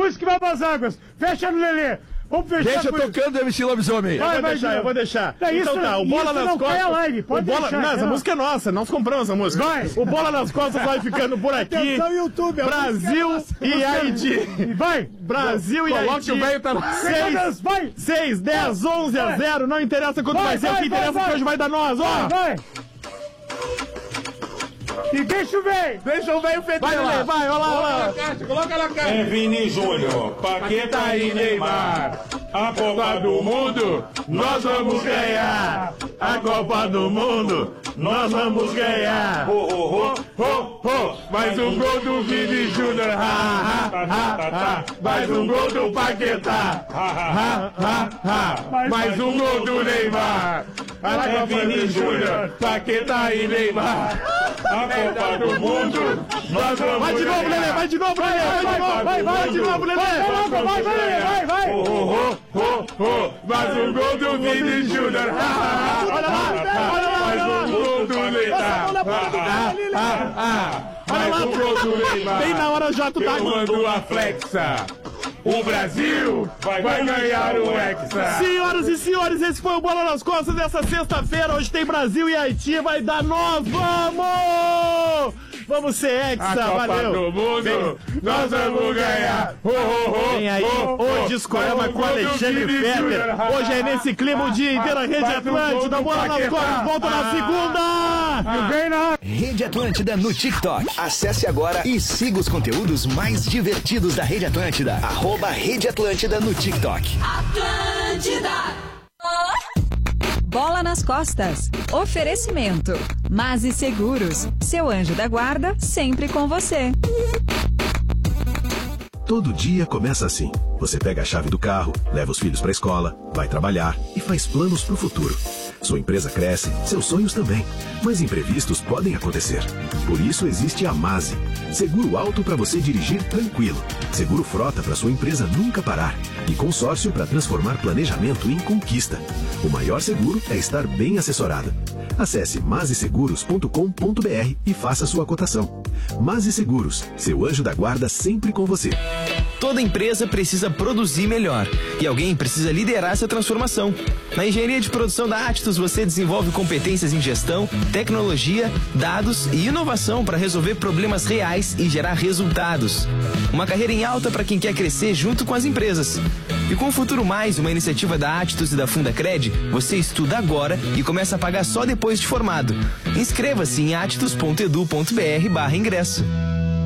música que vai pras águas. Fecha no Lelê. Vamos fechar. Deixa tocando MC Lobisomem. Eu vou deixar. Isso, então tá, o Bola nas não Costas. cai a live, pode deixar, não, essa música é nossa, nós compramos essa música. Vai. O Bola nas Costas vai ficando por aqui. Atenção, YouTube, Brasil e Haiti. Vai. Brasil e Haiti. Coloque o velho tá... 6, 10, 11 a 0. Não interessa quanto vai ser, o que interessa é que hoje vai dar nós, ó. Vai. E deixa o velho. Deixa o velho feito. Vai, olha lá. Coloca na caixa. É Vini Júnior, Paquetá e Neymar. A Copa do Mundo, nós vamos ganhar. A Copa do Mundo, nós vamos ganhar. Mais um gol do Vini Júnior. Mais um gol do Paquetá. Mais um gol do Neymar. É Vini Júnior, Paquetá e Neymar. A Copa do Mundo, nós vamos Vai de novo, ganhar. Lelê, vai de novo, Lelê. Vai de novo, Lelê. Vai. Mais um gol do Vini Júnior. Olha lá. Mais um gol do Neymar. Mais um gol do Neymar. Bem na hora já tu tá. Eu mando a flexa. O Brasil vai ganhar o Hexa. Senhoras e senhores, esse foi o Bola nas Costas dessa sexta-feira. Hoje tem Brasil e Haiti, vai dar nós, vamos! Vamos ser Hexa, valeu! Do mundo, nós vamos ganhar. Vem aí, o Discorama com Alexandre Fetter. Hoje é nesse clima o dia inteiro, a Rede Atlântida, Bola nas Costas, volta na segunda! Rede Atlântida no TikTok. Acesse agora e siga os conteúdos mais divertidos da Rede Atlântida. @Rede Atlântida no TikTok. Atlântida. Bola nas Costas. Oferecimento. Masi Seguros. Seu anjo da guarda sempre com você. Todo dia começa assim. Você pega a chave do carro, leva os filhos para a escola, vai trabalhar e faz planos para o futuro. Sua empresa cresce, seus sonhos também. Mas imprevistos podem acontecer. Por isso existe a Masi. Seguro alto para você dirigir tranquilo. Seguro frota para sua empresa nunca parar. E consórcio para transformar planejamento em conquista. O maior seguro é estar bem assessorado. Acesse maseseguros.com.br e faça sua cotação. Masi Seguros, seu anjo da guarda sempre com você. Toda empresa precisa produzir melhor e alguém precisa liderar essa transformação. Na engenharia de produção da Atistos você desenvolve competências em gestão, tecnologia, dados e inovação para resolver problemas reais e gerar resultados. Uma carreira em alta para quem quer crescer junto com as empresas. E com o Futuro Mais, uma iniciativa da Atistos e da Fundacred, você estuda agora e começa a pagar só depois de formado. Inscreva-se em atitos.edu.br/ingresso.